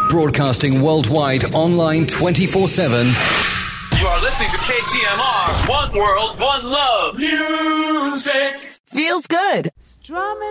Broadcasting worldwide, online 24/7. You are listening to KTMR. One world, one love. Music. Feels good. Strumming